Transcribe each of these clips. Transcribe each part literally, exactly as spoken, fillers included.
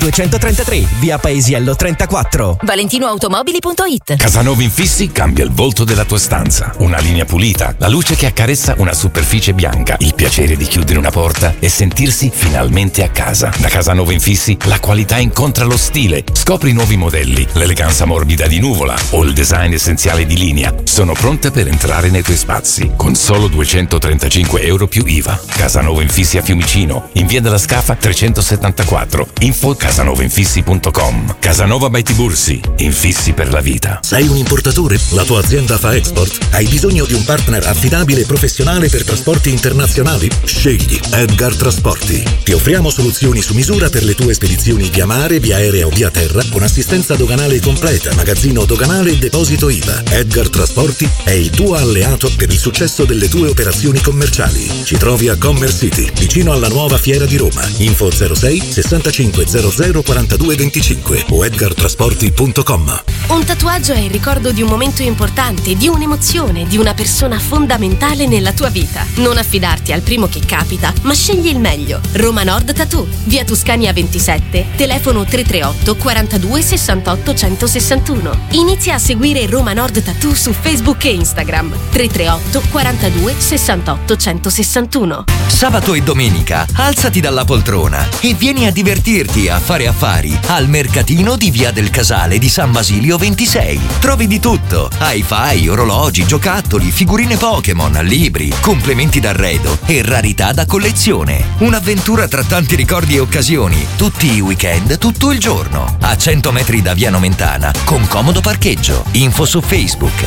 duecentotrentatré, via Paesiello trentaquattro. valentinoautomobili punto it. Casanova Infissi cambia il volto della tua stanza. Una linea pulita, la luce che accarezza una superficie bianca, il piacere di chiudere una porta e sentirsi finalmente a casa. Da Casanova Infissi la qualità incontra lo stile. Scopri i nuovi modelli, l'eleganza morbida di Nuvola o il design essenziale di Linea. Sono pronte per entrare nei tuoi spazi con solo duecentotrentacinque euro più I V A. Casanova Infissi a Fiumicino, in via della Scafa trecentosettantaquattro. Info casanova infissi punto com. Casanova by Tibursi, infissi per la vita. Sei un importatore? La tua azienda fa export? Hai bisogno di un partner affidabile e professionale per trasporti internazionali? Scegli Edgar Trasporti. Ti offriamo soluzioni su misura per le tue spedizioni via mare, via aerea o via terra, con assistenza doganale completa, magazzino doganale e deposito I V A. Edgar Trasporti è il tuo alleato per il successo delle tue operazioni commerciali. Ci trovi a Commerce City, vicino alla nuova Fiera di Roma. Info zero sei sessantacinque zero zero quarantadue venticinque o edgar trasporti punto com. Un tatuaggio è il ricordo di un momento importante, di un'emozione, di una persona fondamentale nella tua vita. Non affidarti al primo che capita, ma scegli il meglio. Roma Nord Tattoo, via Tuscania ventisette, telefono tre tre otto quarantadue sessantotto centosessantuno. Inizia a seguire Roma Nord Tattoo su Facebook e Instagram. tre tre otto quarantadue sessantotto centosessantuno. Sabato e domenica alzati dalla poltrona e vieni a divertirti a fare affari al mercatino di Via del Casale di San Basilio ventisei. Trovi di tutto: hi-fi, orologi, giocattoli, figurine Pokémon, libri, complementi d'arredo e rarità da collezione. Un'avventura tra tanti ricordi e occasioni, tutti i weekend, tutto il giorno. A cento metri da Via Nomentana, con comodo parcheggio. Info su Facebook.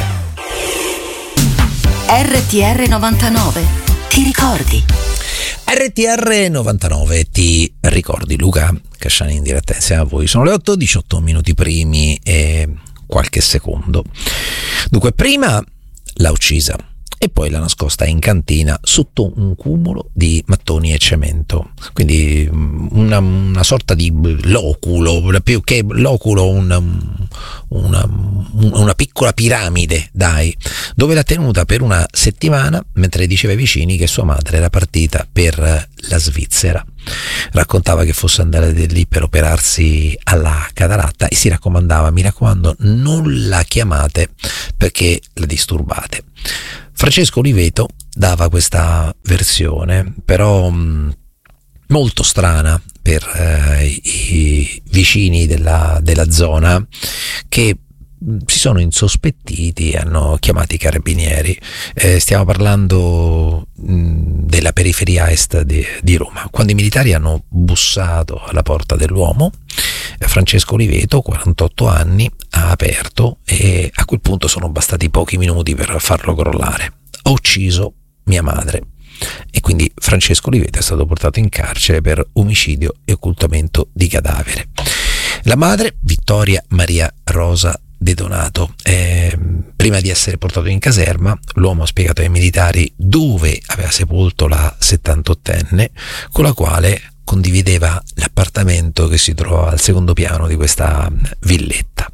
R T R novantanove. Ti ricordi? R T R novantanove, ti ricordi? Luca Casciani in diretta insieme a voi. Sono le otto, diciotto minuti primi e qualche secondo. Dunque, prima l'ha uccisa e poi l'ha nascosta in cantina sotto un cumulo di mattoni e cemento, quindi una, una sorta di loculo, più che loculo una, una, una piccola piramide, dai, dove l'ha tenuta per una settimana mentre diceva ai vicini che sua madre era partita per la Svizzera. Raccontava che fosse andata lì per operarsi alla cataratta e si raccomandava: mi raccomando, non la chiamate perché la disturbate. Francesco Oliveto dava questa versione, però mh, molto strana per eh, i vicini della, della zona, che si sono insospettiti e hanno chiamato i carabinieri. Eh, stiamo parlando mh, della periferia est di, di Roma. Quando i militari hanno bussato alla porta dell'uomo, eh, Francesco Oliveto, quarantotto anni, ha aperto e a quel punto sono bastati pochi minuti per farlo crollare. Ho ucciso mia madre. E quindi Francesco Oliveto è stato portato in carcere per omicidio e occultamento di cadavere. La madre, Vittoria Maria Rosa De Donato, eh, prima di essere portato in caserma, l'uomo ha spiegato ai militari dove aveva sepolto la settantottenne, con la quale condivideva l'appartamento che si trova al secondo piano di questa villetta,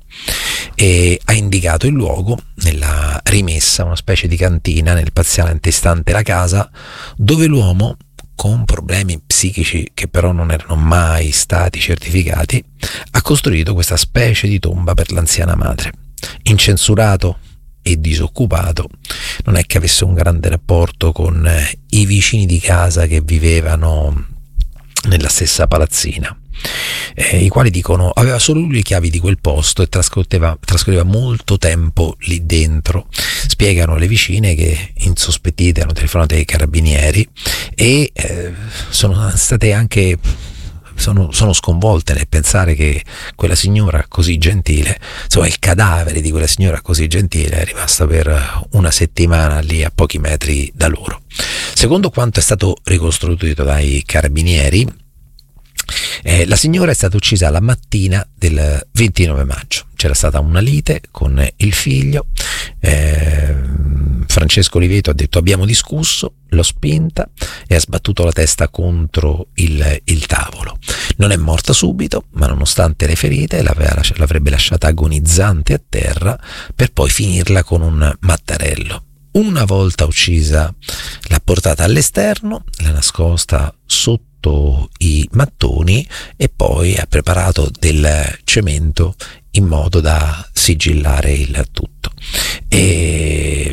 e ha indicato il luogo nella rimessa, una specie di cantina nel parziale antistante la casa, dove l'uomo, con problemi psichici che però non erano mai stati certificati, ha costruito questa specie di tomba per l'anziana madre. Incensurato e disoccupato, non è che avesse un grande rapporto con i vicini di casa che vivevano nella stessa palazzina, eh, i quali dicono aveva solo lui le chiavi di quel posto e trascorreva, trascorreva molto tempo lì dentro. Spiegano le vicine che, insospettite, hanno telefonato ai carabinieri e eh, sono state anche sono, sono sconvolte nel pensare che quella signora così gentile, insomma il cadavere di quella signora così gentile, è rimasta per una settimana lì a pochi metri da loro. Secondo quanto è stato ricostruito dai carabinieri, Eh, la signora è stata uccisa la mattina del ventinove maggio. C'era stata una lite con il figlio. eh, Francesco Oliveto ha detto: abbiamo discusso, l'ho spinta e ha sbattuto la testa contro il, il tavolo. Non è morta subito, ma nonostante le ferite l'avrebbe lasciata agonizzante a terra per poi finirla con un mattarello. una volta uccisa l'ha portata all'esterno, l'ha nascosta sotto i mattoni e poi ha preparato del cemento in modo da sigillare il tutto. E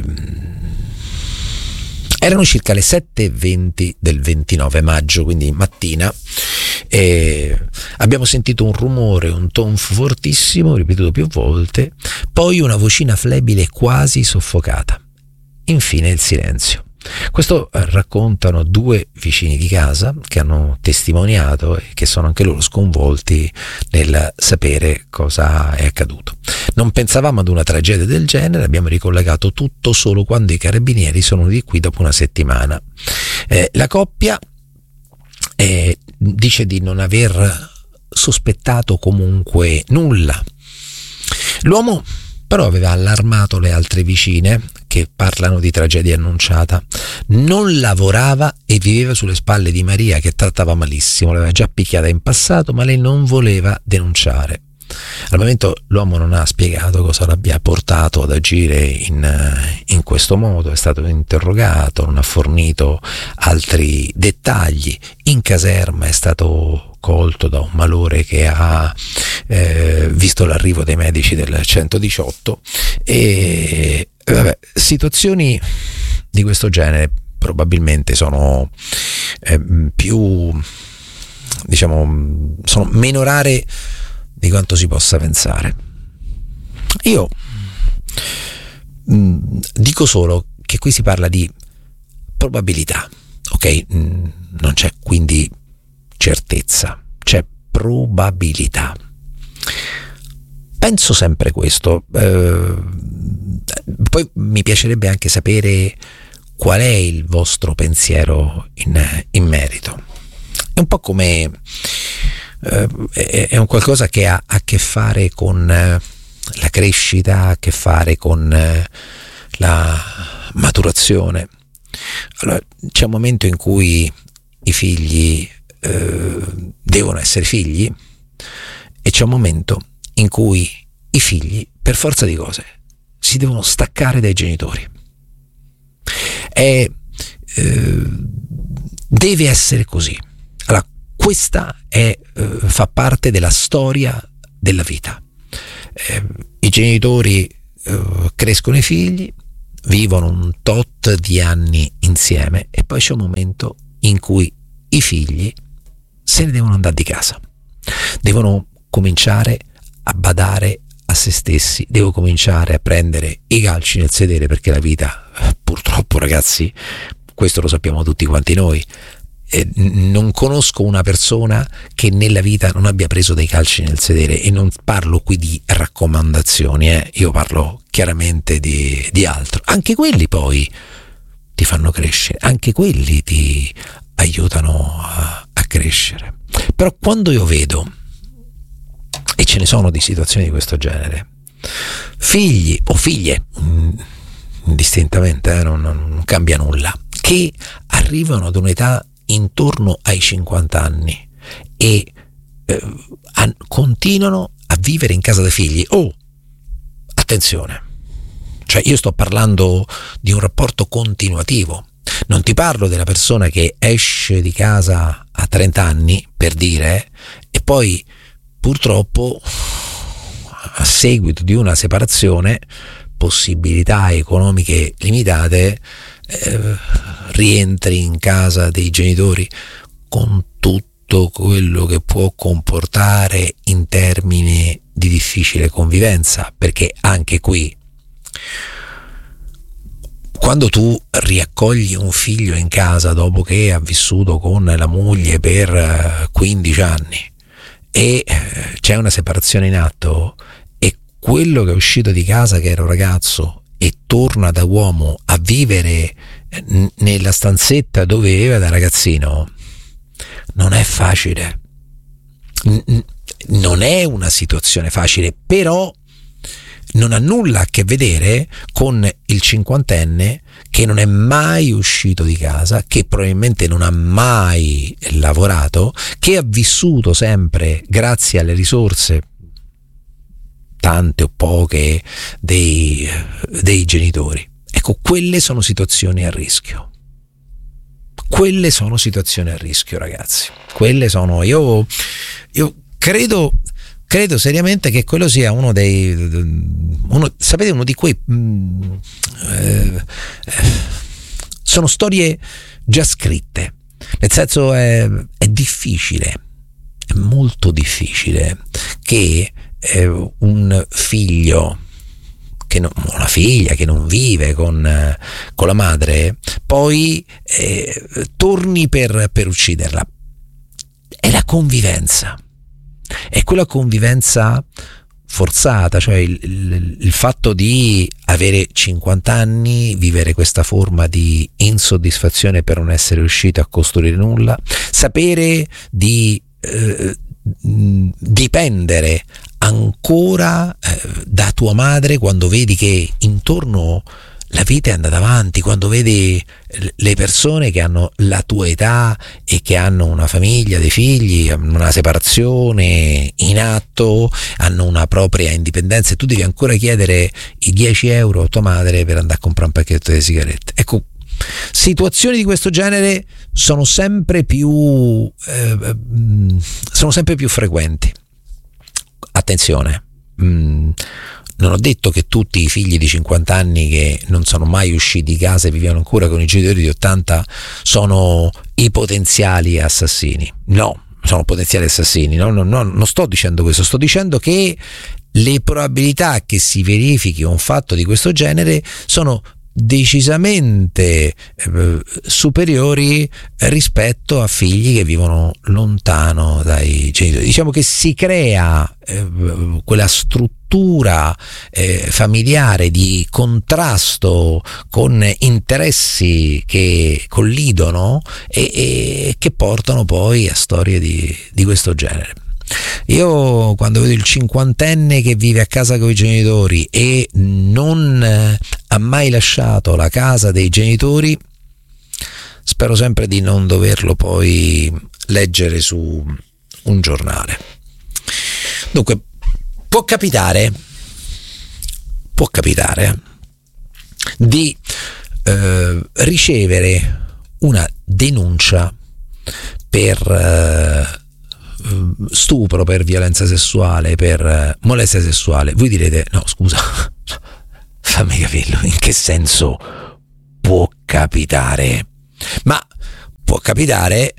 erano circa le sette e venti del ventinove maggio, quindi mattina, e abbiamo sentito un rumore, un tonfo fortissimo, ripetuto più volte, poi una vocina flebile quasi soffocata. Infine il silenzio. Questo raccontano due vicini di casa che hanno testimoniato e che sono anche loro sconvolti nel sapere cosa è accaduto. Non pensavamo ad una tragedia del genere, abbiamo ricollegato tutto solo quando i carabinieri sono di qui dopo una settimana. Eh, la coppia eh, dice di non aver sospettato comunque nulla. L'uomo però aveva allarmato le altre vicine che parlano di tragedia annunciata. Non lavorava e viveva sulle spalle di Maria, che trattava malissimo, l'aveva già picchiata in passato, ma lei non voleva denunciare. Al momento l'uomo non ha spiegato cosa l'abbia portato ad agire in, in questo modo, è stato interrogato, non ha fornito altri dettagli. In caserma è stato colto da un malore che ha eh, visto l'arrivo dei medici del centodiciotto e vabbè, situazioni di questo genere probabilmente sono eh, più, diciamo, sono meno rare di quanto si possa pensare. Io mh, dico solo che qui si parla di probabilità, ok? Mh, non c'è quindi certezza, c'è probabilità. Penso sempre questo. Eh, poi mi piacerebbe anche sapere qual è il vostro pensiero in, in merito. È un po' come eh, è un qualcosa che ha a che fare con eh, la crescita, ha a che fare con eh, la maturazione. Allora, c'è un momento in cui i figli eh, devono essere figli e c'è un momento in cui i figli, per forza di cose, si devono staccare dai genitori. È, eh, deve essere così. Allora, questa è, eh, fa parte della storia della vita. Eh, I genitori eh, crescono i figli, vivono un tot di anni insieme e poi c'è un momento in cui i figli se ne devono andare di casa. Devono cominciare a badare a se stessi, devo cominciare a prendere i calci nel sedere, perché la vita, purtroppo ragazzi, questo lo sappiamo tutti quanti noi, eh, non conosco una persona che nella vita non abbia preso dei calci nel sedere, e non parlo qui di raccomandazioni, eh, io parlo chiaramente di, di altro. Anche quelli poi ti fanno crescere, anche quelli ti aiutano a, a crescere. Però quando io vedo, e ce ne sono di situazioni di questo genere, figli o figlie, indistintamente, eh, non, non cambia nulla, che arrivano ad un'età intorno ai cinquanta anni e eh, a, continuano a vivere in casa dei figli. Oh, attenzione, cioè io sto parlando di un rapporto continuativo, non ti parlo della persona che esce di casa a trenta anni, per dire, e poi purtroppo a seguito di una separazione, possibilità economiche limitate, eh, rientri in casa dei genitori con tutto quello che può comportare in termini di difficile convivenza, perché anche qui, quando tu riaccogli un figlio in casa dopo che ha vissuto con la moglie per quindici anni e c'è una separazione in atto, e quello che è uscito di casa, che era un ragazzo, e torna da uomo a vivere n- nella stanzetta dove viveva da ragazzino, non è facile. N- non è una situazione facile, però non ha nulla a che vedere con il cinquantenne che non è mai uscito di casa, che probabilmente non ha mai lavorato, che ha vissuto sempre grazie alle risorse, tante o poche, dei, dei genitori. È Ecco, quelle sono situazioni a rischio. Quelle sono situazioni a rischio, ragazzi. Quelle sono, io, io credo, credo seriamente che quello sia uno dei, uno, sapete, uno di quei, mh, eh, sono storie già scritte. Nel senso è, è difficile, è molto difficile che eh, un figlio, che non, una figlia che non vive con, eh, con la madre, poi eh, torni per, per ucciderla. È la convivenza, è quella convivenza forzata, cioè il, il, il fatto di avere cinquanta anni, vivere questa forma di insoddisfazione per non essere riuscito a costruire nulla, sapere di eh, dipendere ancora eh, da tua madre quando vedi che intorno la vita è andata avanti, quando vedi le persone che hanno la tua età e che hanno una famiglia, dei figli, una separazione in atto, hanno una propria indipendenza, e tu devi ancora chiedere i dieci euro a tua madre per andare a comprare un pacchetto di sigarette. Ecco, situazioni di questo genere sono sempre più eh, sono sempre più frequenti. Attenzione, mh, non ho detto che tutti i figli di cinquanta anni che non sono mai usciti di casa e vivono ancora con i genitori di ottanta sono i potenziali assassini. No, sono potenziali assassini. No, no, no, non sto dicendo questo, sto dicendo che le probabilità che si verifichi un fatto di questo genere sono decisamente eh, superiori rispetto a figli che vivono lontano dai genitori. Diciamo che si crea eh, quella struttura eh, familiare di contrasto con interessi che collidono e, e che portano poi a storie di, di questo genere. Io quando vedo il cinquantenne che vive a casa con i genitori e non eh, ha mai lasciato la casa dei genitori, spero sempre di non doverlo poi leggere su un giornale. Dunque, può capitare, può capitare di eh, ricevere una denuncia per eh, stupro, per violenza sessuale, per molestia sessuale. Voi direte: no, scusa, fammi capirlo, in che senso può capitare? Ma può capitare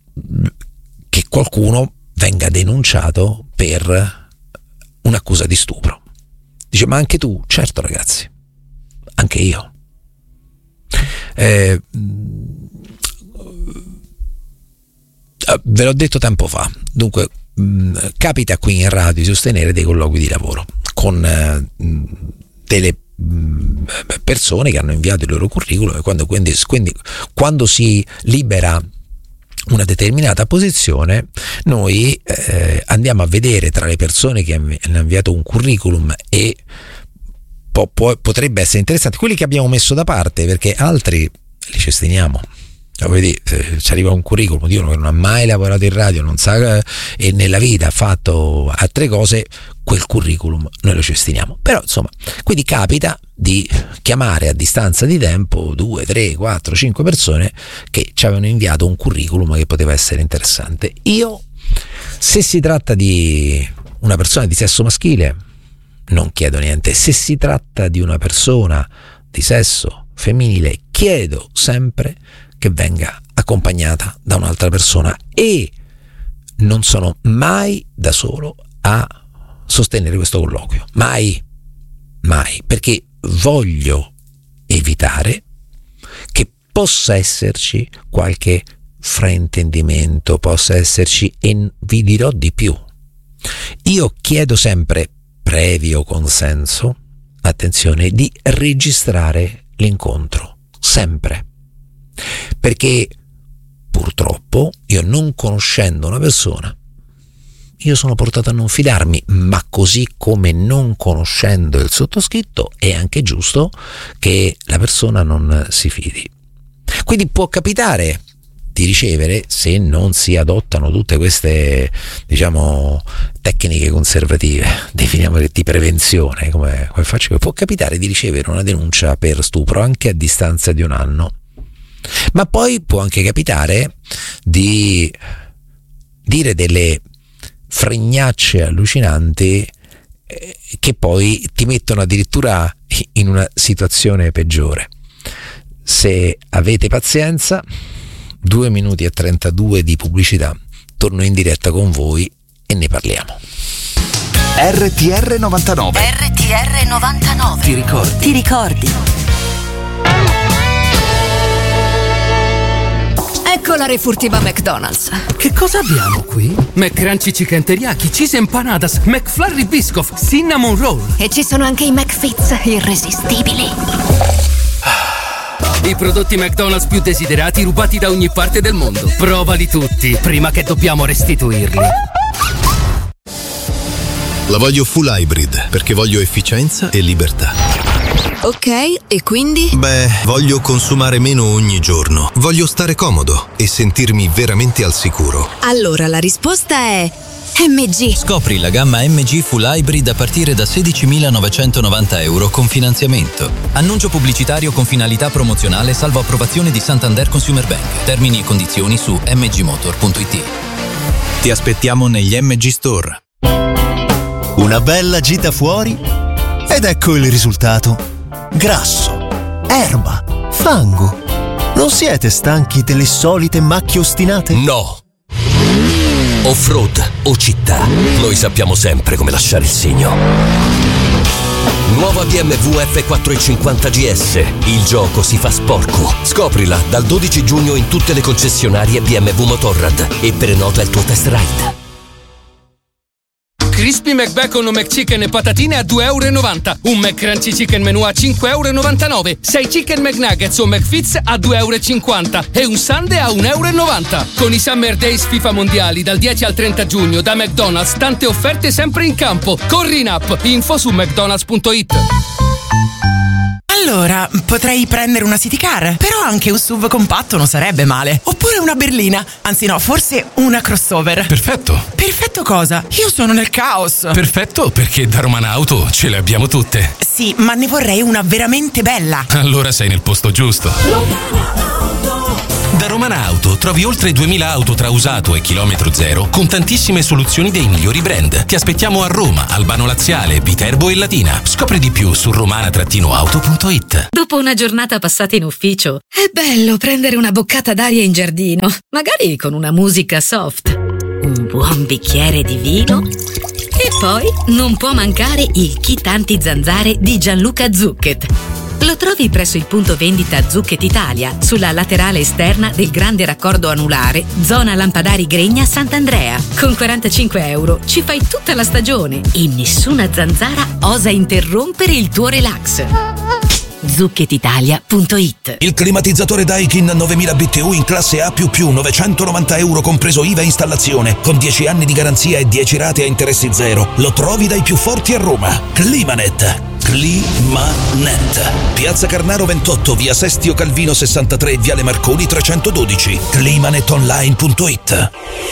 che qualcuno venga denunciato per un'accusa di stupro. Dice: ma anche tu? Certo, ragazzi, anche io. Eh, ve l'ho detto tempo fa. Dunque, mh, capita qui in radio di sostenere dei colloqui di lavoro con eh, delle mh, persone che hanno inviato il loro curriculum, e quando, quindi, quindi, quando si libera una determinata posizione, noi eh, andiamo a vedere tra le persone che hanno inviato un curriculum e po- po- potrebbe essere interessante quelli che abbiamo messo da parte, perché altri li cestiniamo. Vedi, ci arriva un curriculum di uno che non ha mai lavorato in radio, non sa, e nella vita ha fatto altre cose, quel curriculum noi lo cestiniamo. Però insomma, quindi capita di chiamare a distanza di tempo due, tre, quattro, cinque persone che ci avevano inviato un curriculum che poteva essere interessante. Io, se si tratta di una persona di sesso maschile, non chiedo niente. Se si tratta di una persona di sesso femminile, chiedo sempre che venga accompagnata da un'altra persona, e non sono mai da solo a sostenere questo colloquio, mai, mai, perché voglio evitare che possa esserci qualche fraintendimento, possa esserci, e vi dirò di più. Io chiedo sempre, previo consenso, attenzione, di registrare l'incontro, sempre. Perché purtroppo io, non conoscendo una persona, io sono portato a non fidarmi, ma così come non conoscendo il sottoscritto è anche giusto che la persona non si fidi. Quindi può capitare di ricevere, se non si adottano tutte queste, diciamo, tecniche conservative, definiamole di prevenzione, come, come faccio, può capitare di ricevere una denuncia per stupro anche a distanza di un anno. Ma poi può anche capitare di dire delle fregnacce allucinanti eh, che poi ti mettono addirittura in una situazione peggiore. Se avete pazienza, due minuti e trentadue di pubblicità, torno in diretta con voi e ne parliamo. R T R novantanove. R T R novantanove. Ti ricordi? Ti ricordi? Ecco la refurtiva McDonald's. Che cosa abbiamo qui? McCrunchy Chicken Teriyaki, Cheese Empanadas, McFlurry Biscoff, Cinnamon Roll. E ci sono anche i McFits irresistibili. I prodotti McDonald's più desiderati rubati da ogni parte del mondo. Provali tutti, prima che dobbiamo restituirli. La voglio full hybrid, perché voglio efficienza e libertà. Ok, e quindi? Beh, voglio consumare meno ogni giorno. Voglio stare comodo e sentirmi veramente al sicuro. Allora la risposta è M G. Scopri la gamma M G Full Hybrid a partire da sedicimilanovecentonovanta euro con finanziamento. Annuncio pubblicitario con finalità promozionale salvo approvazione di Santander Consumer Bank. Termini e condizioni su m g motor punto i t. Ti aspettiamo negli M G Store. Una bella gita fuori ed ecco il risultato. Grasso, erba, fango. Non siete stanchi delle solite macchie ostinate? No. Off-road o città, noi sappiamo sempre come lasciare il segno. Nuova B M W F quattrocentocinquanta G S. Il gioco si fa sporco. Scoprila dal dodici giugno in tutte le concessionarie B M W Motorrad e prenota il tuo test ride. Crispy McBacon o McChicken e patatine a due e novanta euro. Un McCrunchy Chicken Menù a cinque e novantanove euro. sei Chicken McNuggets o McFits a due e cinquanta euro. E un Sundae a un e novanta euro. Con i Summer Days FIFA Mondiali dal dieci al trenta giugno da McDonald's, tante offerte sempre in campo. Corri in app. Info su mcdonalds punto it. Allora, potrei prendere una city car, però anche un S U V compatto non sarebbe male. Oppure una berlina, anzi no, forse una crossover. Perfetto. Perfetto cosa? Io sono nel caos. Perfetto, perché da Romana Auto ce le abbiamo tutte. Sì, ma ne vorrei una veramente bella. Allora sei nel posto giusto. Da Romana Auto trovi oltre duemila auto tra usato e chilometro zero con tantissime soluzioni dei migliori brand. Ti aspettiamo a Roma, Albano Laziale, Viterbo e Latina. Scopri di più su romana auto punto it. Dopo una giornata passata in ufficio, è bello prendere una boccata d'aria in giardino, magari con una musica soft, un buon bicchiere di vino e poi non può mancare il kit anti-zanzare di Gianluca Zucchet. Lo trovi presso il punto vendita Zucchet Italia, sulla laterale esterna del grande raccordo anulare, zona Lampadari Gregna Sant'Andrea. Con quarantacinque euro ci fai tutta la stagione e nessuna zanzara osa interrompere il tuo relax. zucchet italia punto it. Il climatizzatore Daikin novemila B T U in classe A più più, novecentonovanta euro compreso I V A e installazione, con dieci anni di garanzia e dieci rate a interessi zero. Lo trovi dai più forti a Roma. Climanet. Climanet. Piazza Carnaro ventotto, via Sestio Calvino sessantatré, viale Marconi trecentododici. climanet online punto it.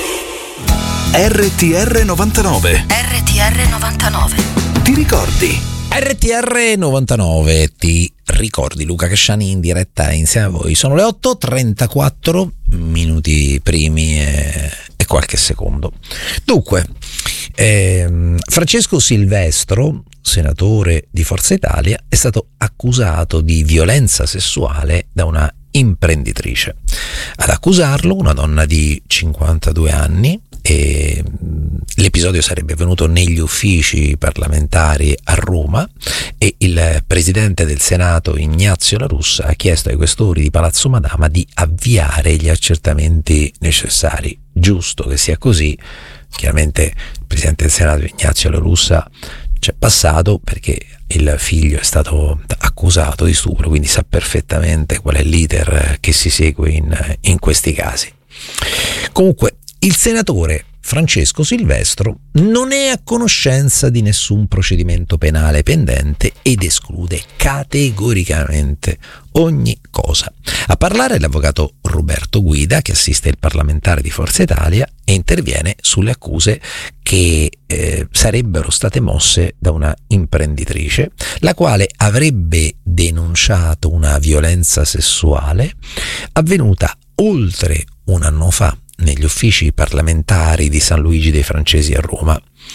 R T R novantanove. R T R novantanove. Ti ricordi? R T R novantanove, ti ricordi? Luca Casciani in diretta insieme a voi. Sono le otto e trentaquattro minuti primi e, e qualche secondo. Dunque, ehm, Francesco Silvestro, senatore di Forza Italia, è stato accusato di violenza sessuale da una imprenditrice. Ad accusarlo una donna di cinquantadue anni, e l'episodio sarebbe avvenuto negli uffici parlamentari a Roma e il presidente del Senato Ignazio La Russa ha chiesto ai questori di Palazzo Madama di avviare gli accertamenti necessari. Giusto che sia così. Chiaramente il presidente del Senato Ignazio La Russa c'è passato perché il figlio è stato accusato di stupro, quindi sa perfettamente qual è l'iter che si segue in, in questi casi. Comunque, il senatore Francesco Silvestro non è a conoscenza di nessun procedimento penale pendente ed esclude categoricamente ogni cosa. A parlare l'avvocato Roberto Guida, che assiste il parlamentare di Forza Italia e interviene sulle accuse che eh, sarebbero state mosse da una imprenditrice, la quale avrebbe denunciato una violenza sessuale avvenuta oltre un anno fa negli uffici parlamentari di San Luigi dei Francesi a Roma.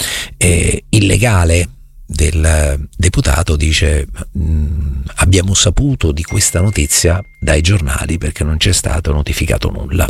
Eh, il legale del deputato dice: mh, abbiamo saputo di questa notizia dai giornali perché non c'è stato notificato nulla.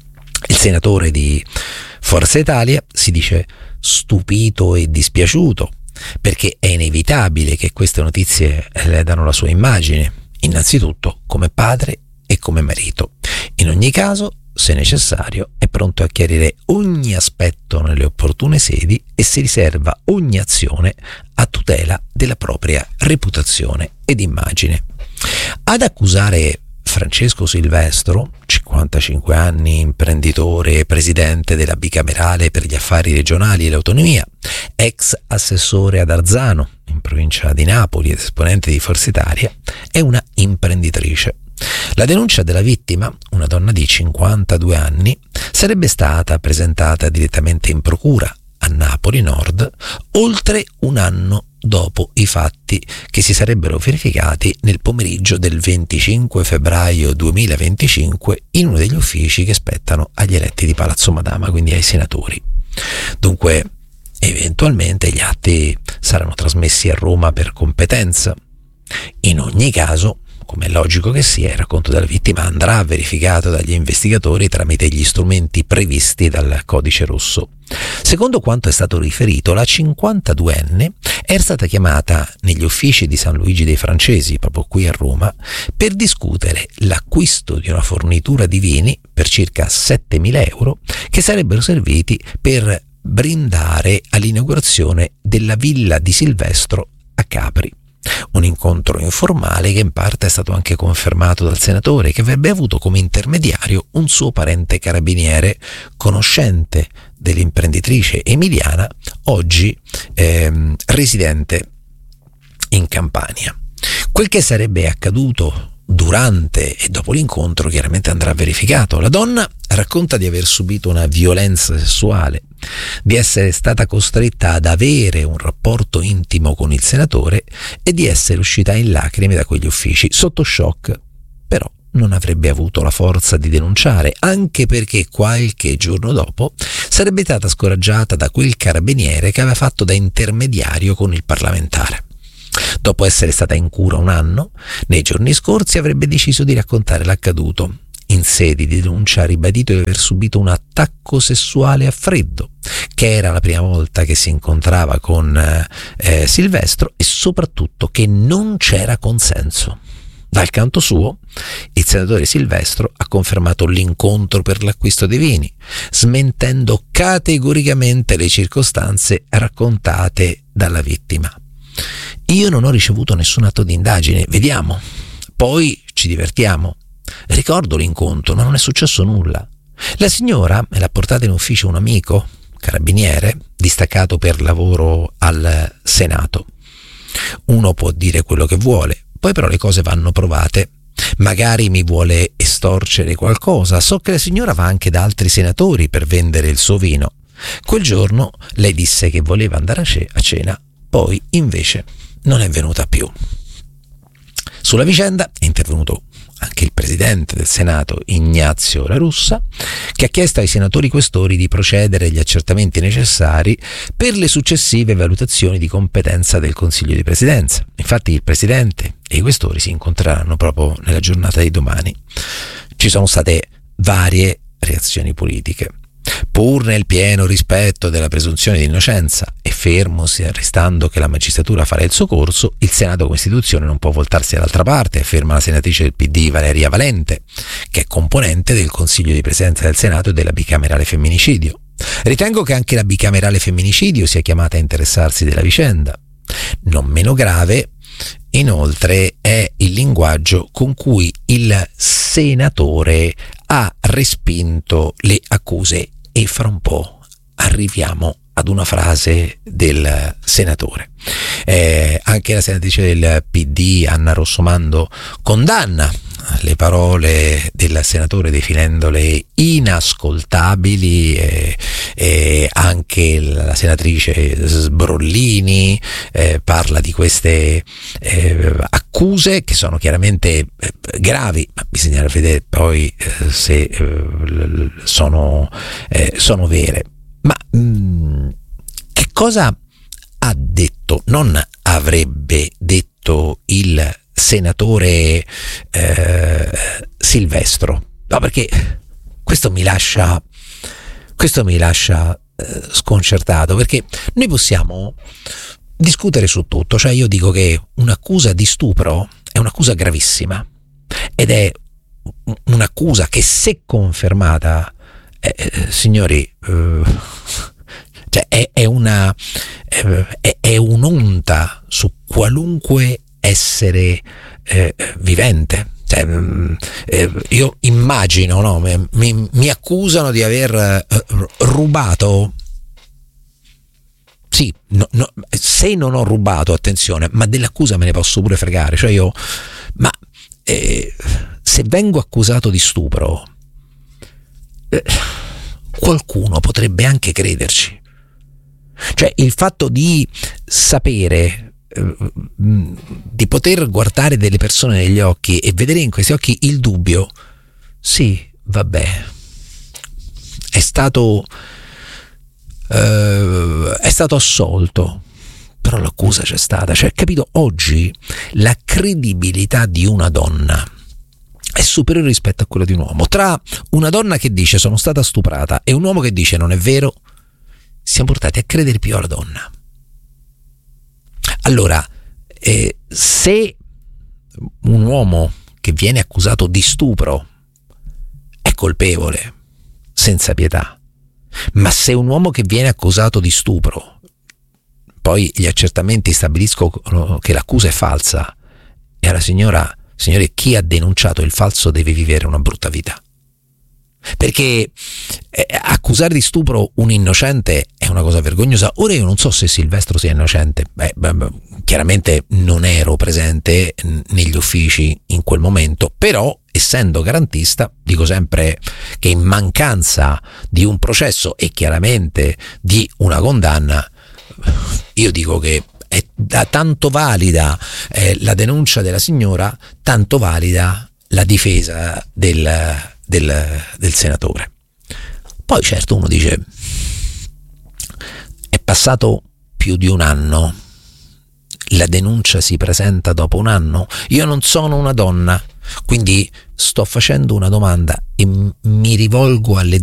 Il senatore di Forza Italia si dice stupito e dispiaciuto perché è inevitabile che queste notizie ledano la sua immagine, innanzitutto come padre e come marito. In ogni caso, se necessario, è pronto a chiarire ogni aspetto nelle opportune sedi e si riserva ogni azione a tutela della propria reputazione ed immagine. Ad accusare Francesco Silvestro, cinquantacinque anni, imprenditore e presidente della bicamerale per gli affari regionali e l'autonomia, ex assessore ad Arzano, in provincia di Napoli ed esponente di Forza Italia, è una imprenditrice. La denuncia della vittima, una donna di cinquantadue anni, sarebbe stata presentata direttamente in procura a Napoli Nord oltre un anno dopo i fatti che si sarebbero verificati nel pomeriggio del venticinque febbraio duemilaventicinque in uno degli uffici che spettano agli eletti di Palazzo Madama, quindi ai senatori. Dunque, eventualmente gli atti saranno trasmessi a Roma per competenza. In ogni caso, come è logico che sia, il racconto della vittima andrà verificato dagli investigatori tramite gli strumenti previsti dal Codice Rosso. Secondo quanto è stato riferito, la cinquantaduenne era stata chiamata negli uffici di San Luigi dei Francesi, proprio qui a Roma, per discutere l'acquisto di una fornitura di vini per circa settemila euro che sarebbero serviti per brindare all'inaugurazione della villa di Silvestro a Capri. Un incontro informale che in parte è stato anche confermato dal senatore, che avrebbe avuto come intermediario un suo parente carabiniere, conoscente dell'imprenditrice emiliana, oggi ehm, residente in Campania. Quel che sarebbe accaduto durante e dopo l'incontro chiaramente andrà verificato. La donna racconta di aver subito una violenza sessuale, di essere stata costretta ad avere un rapporto intimo con il senatore e di essere uscita in lacrime da quegli uffici. Sotto shock, però non avrebbe avuto la forza di denunciare, anche perché qualche giorno dopo sarebbe stata scoraggiata da quel carabiniere che aveva fatto da intermediario con il parlamentare. Dopo essere stata in cura un anno, nei giorni scorsi avrebbe deciso di raccontare l'accaduto. In sede di denuncia ha ribadito di aver subito un attacco sessuale a freddo, che era la prima volta che si incontrava con eh, Silvestro, e soprattutto che non c'era consenso. Dal canto suo, il senatore Silvestro ha confermato l'incontro per l'acquisto dei vini, smentendo categoricamente le circostanze raccontate dalla vittima. Io non ho ricevuto nessun atto di indagine, vediamo, poi ci divertiamo. Ricordo l'incontro, ma non è successo nulla. La signora me l'ha portata in ufficio un amico, carabiniere, distaccato per lavoro al Senato. Uno può dire quello che vuole, poi però le cose vanno provate. Magari mi vuole estorcere qualcosa. So che la signora va anche da altri senatori per vendere il suo vino. Quel giorno lei disse che voleva andare a cena, poi invece non è venuta più. Sulla vicenda è intervenuto anche il presidente del Senato, Ignazio La Russa, che ha chiesto ai senatori questori di procedere agli accertamenti necessari per le successive valutazioni di competenza del Consiglio di Presidenza. Infatti il presidente e i questori si incontreranno proprio nella giornata di domani. Ci sono state varie reazioni politiche. Pur nel pieno rispetto della presunzione di innocenza e fermosi restando che la magistratura farà il suo corso, il Senato come istituzione non può voltarsi dall'altra parte, afferma la senatrice del P D Valeria Valente, che è componente del Consiglio di Presidenza del Senato e della bicamerale femminicidio. Ritengo che anche la bicamerale femminicidio sia chiamata a interessarsi della vicenda. Non meno grave, inoltre, è il linguaggio con cui il senatore ha respinto le accuse e fra un po' arriviamo ad una frase del senatore. Eh, anche la senatrice del P D, Anna Rossomando, condanna le parole del senatore definendole inascoltabili, e, e anche la senatrice Sbrollini eh, parla di queste eh, accuse che sono chiaramente eh, gravi, ma bisogna vedere poi eh, se eh, sono, eh, sono vere. Ma mh, che cosa ha detto, non avrebbe detto il senatore eh, Silvestro? No, perché questo mi lascia questo mi lascia eh, sconcertato, perché noi possiamo discutere su tutto, cioè io dico che un'accusa di stupro è un'accusa gravissima ed è un'accusa che, se confermata, eh, signori, eh, cioè è, è una è, è un'onta su qualunque essere eh, vivente. Cioè, eh, io immagino, no? mi, mi accusano di aver eh, rubato. Sì, no, no, se non ho rubato, attenzione, ma dell'accusa me ne posso pure fregare. Cioè io, ma eh, se vengo accusato di stupro, eh, qualcuno potrebbe anche crederci. Cioè il fatto di sapere, eh, di poter guardare delle persone negli occhi e vedere in questi occhi il dubbio, sì, vabbè, è stato eh, è stato assolto, però l'accusa c'è stata. Cioè, capito, oggi la credibilità di una donna è superiore rispetto a quella di un uomo. Tra una donna che dice sono stata stuprata e un uomo che dice non è vero, siamo portati a credere più alla donna. Allora, eh, se un uomo che viene accusato di stupro è colpevole, senza pietà, ma se un uomo che viene accusato di stupro, poi gli accertamenti stabiliscono che l'accusa è falsa, e alla signora, signore, chi ha denunciato il falso deve vivere una brutta vita. Perché eh, accusare di stupro un innocente è una cosa vergognosa. Ora io non so se Silvestro sia innocente, beh, beh, chiaramente non ero presente negli uffici in quel momento, però essendo garantista dico sempre che in mancanza di un processo e chiaramente di una condanna, io dico che è da tanto valida eh, la denuncia della signora, tanto valida la difesa del Del, del senatore. Poi certo uno dice è passato più di un anno, la denuncia si presenta dopo un anno, io non sono una donna, quindi sto facendo una domanda e m- mi rivolgo alle